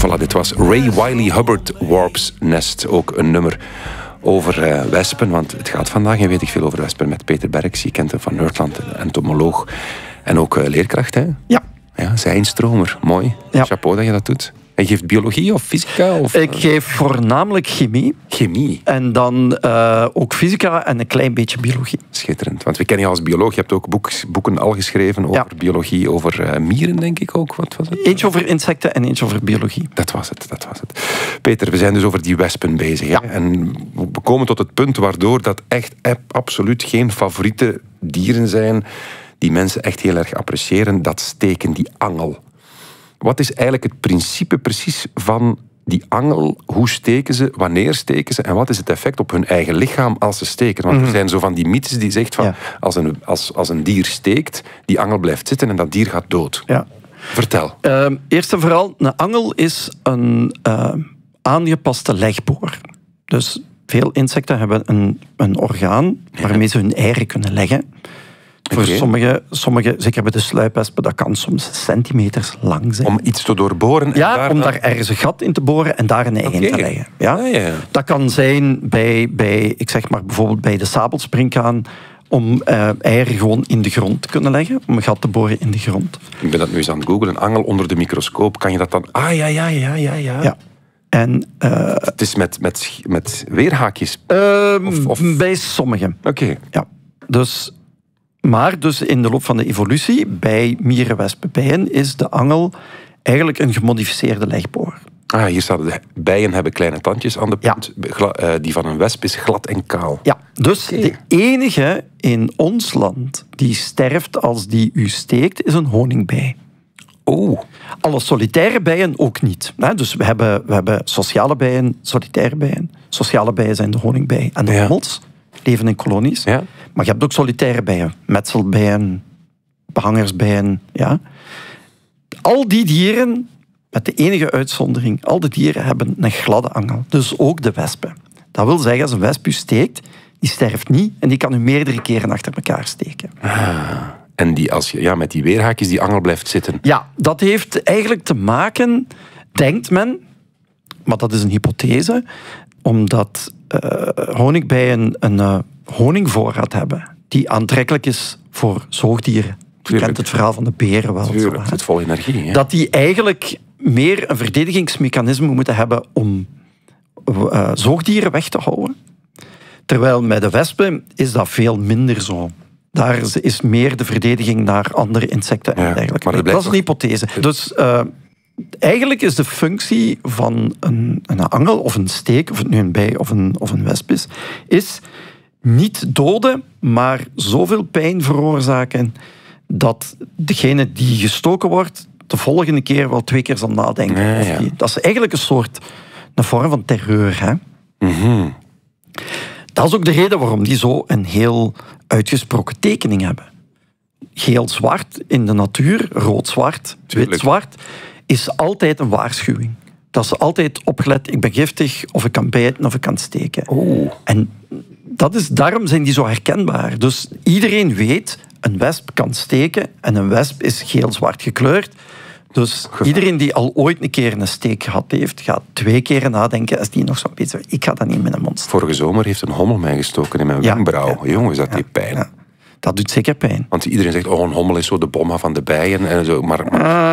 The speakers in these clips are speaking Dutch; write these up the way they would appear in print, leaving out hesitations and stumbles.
Voilà, dit was Ray Wylie Hubbard, Warp's Nest. Ook een nummer over wespen, want het gaat vandaag en weet ik veel over wespen met Peter Berks. Je kent hem van Nerdland, een entomoloog en ook leerkracht, hè? Ja. Ja, zijnstromer, mooi. Ja. Chapeau dat je dat doet. En je geeft biologie of fysica? Of, Ik geef voornamelijk chemie. Chemie. En dan ook fysica en een klein beetje biologie. Schitterend. Want we kennen je als bioloog. Je hebt ook boeken al geschreven over biologie, over mieren, denk ik ook. Wat was het? Eentje over insecten en eentje over biologie. Dat was het. Peter, we zijn dus over die wespen bezig. Hè? En we komen tot het punt waardoor dat echt absoluut geen favoriete dieren zijn die mensen echt heel erg appreciëren. Dat steken, die angel. Wat is eigenlijk het principe precies van die angel? Hoe steken ze? Wanneer steken ze? En wat is het effect op hun eigen lichaam als ze steken? Want er zijn zo van die mythes die zegt van als een dier steekt, die angel blijft zitten en dat dier gaat dood. Ja. Vertel. Eerst en vooral, een angel is een aangepaste legboor. Dus veel insecten hebben een orgaan waarmee ze hun eieren kunnen leggen. Voor sommige, zeker bij de sluipwespen, dat kan soms centimeters lang zijn. Om iets te doorboren? Ja, om daar ergens een gat in te boren en daar een ei in te leggen. Ja? Dat kan zijn bij, ik zeg maar bijvoorbeeld bij de sabelspringkaan, om eieren gewoon in de grond te kunnen leggen, om een gat te boren in de grond. Ik ben dat nu eens aan het googlen, een angel onder de microscoop. Kan je dat dan... Ja. En, het is met weerhaakjes? Bij sommigen. Oké. Ja. Maar in de loop van de evolutie, bij mieren, wespen, bijen, is de angel eigenlijk een gemodificeerde legboor. Hier staat de bijen hebben kleine tandjes aan de punt. Ja. Die van een wesp is glad en kaal. Ja, dus de enige in ons land die sterft als die u steekt, is een honingbij. Alle solitaire bijen ook niet. Dus we hebben sociale bijen, solitaire bijen. Sociale bijen zijn de honingbij en de hommels. Leven in kolonies. Ja. Maar je hebt ook solitaire bijen. Metselbijen, behangersbijen. Ja. Al die dieren, met de enige uitzondering, al die dieren hebben een gladde angel. Dus ook de wespen. Dat wil zeggen, als een wesp u steekt, die sterft niet en die kan u meerdere keren achter elkaar steken. En als je met die weerhaakjes die angel blijft zitten? Ja, dat heeft eigenlijk te maken, denkt men, maar dat is een hypothese, omdat honingbijen een honingvoorraad hebben die aantrekkelijk is voor zoogdieren. Je kent het verhaal van de beren wel. Tuurlijk, het zit vol energie. Hè? Dat die eigenlijk meer een verdedigingsmechanisme moeten hebben om zoogdieren weg te houden. Terwijl met de wespen is dat veel minder zo. Daar is meer de verdediging naar andere insecten en dergelijke. Dat is een hypothese. Dus eigenlijk is de functie van een angel of een steek, of het nu een bij of een wesp is niet doden, maar zoveel pijn veroorzaken dat degene die gestoken wordt de volgende keer wel 2 keer zal nadenken. Dat is eigenlijk een vorm van terreur. Hè? Mm-hmm. Dat is ook de reden waarom die zo een heel uitgesproken tekening hebben. Geel-zwart in de natuur, rood-zwart, wit-zwart, is altijd een waarschuwing. Dat is altijd opgelet, ik ben giftig, of ik kan bijten, of ik kan steken. En daarom zijn die zo herkenbaar. Dus iedereen weet, een wesp kan steken en een wesp is geel-zwart gekleurd. Dus iedereen die al ooit een keer een steek gehad heeft, gaat 2 keer nadenken als die nog zo beetje zegt, ik ga dat niet in mijn mond steken. Vorige zomer heeft een hommel mij gestoken in mijn wenkbrauw. Jongens, dat deed pijn. Ja. Dat doet zeker pijn. Want iedereen zegt, een hommel is zo de bomma van de bijen. En zo, maar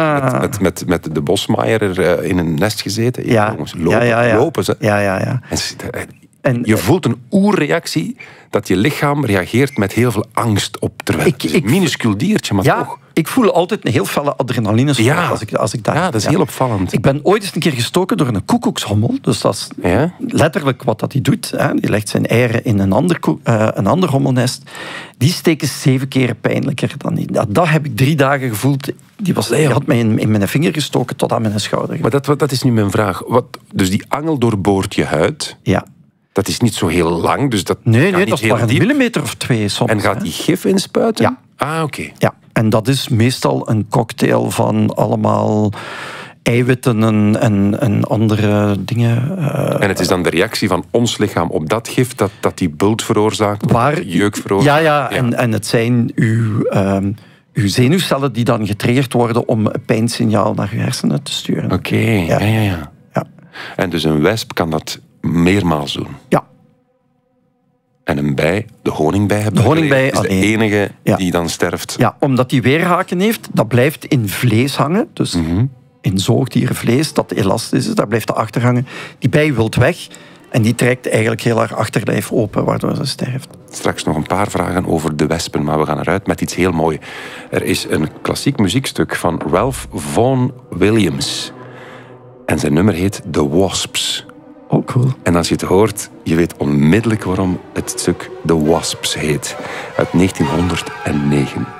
met de bosmaaier in een nest gezeten. Jongens, lopen ze. Ja. En je voelt een oerreactie dat je lichaam reageert met heel veel angst op. Terwijl het is een minuscuul diertje, maar toch. Ik voel altijd een heel felle adrenaline als ik daar... Ja, dat is heel opvallend. Ik ben ooit eens een keer gestoken door een koekoekshommel. Dus dat is letterlijk wat dat hij doet. Hè. Die legt zijn eieren in een ander hommelnest. Die steken 7 keer pijnlijker dan die. Dat heb ik 3 dagen gevoeld. Die had mij in mijn vinger gestoken tot aan mijn schouder. Maar dat is nu mijn vraag. Dus die angel doorboort je huid? Ja. Dat is niet zo heel lang, dus dat Nee, niet dat is heel maar een millimeter of 2 soms. En gaat die gif inspuiten? Ja. Oké. Ja, en dat is meestal een cocktail van allemaal eiwitten en andere dingen. En het is dan de reactie van ons lichaam op dat gif dat die bult veroorzaakt, jeuk veroorzaakt? Ja. En het zijn uw uw zenuwcellen die dan getriggerd worden om een pijnsignaal naar uw hersenen te sturen. Oké, ja. Ja. En dus een wesp kan dat meermaals doen? Ja. En een bij, de honingbij, De honingbij is de alleen. enige die dan sterft? Ja, omdat die weerhaken heeft, dat blijft in vlees hangen. Dus in zoogdierenvlees, dat elastisch is, daar blijft dat achter hangen. Die bij wilt weg en die trekt eigenlijk heel haar achterlijf open, waardoor ze sterft. Straks nog een paar vragen over de wespen, maar we gaan eruit met iets heel moois. Er is een klassiek muziekstuk van Ralph Vaughan Williams. En zijn nummer heet The Wasps. Oh, cool. En als je het hoort, je weet onmiddellijk waarom het stuk The Wasps heet. Uit 1909.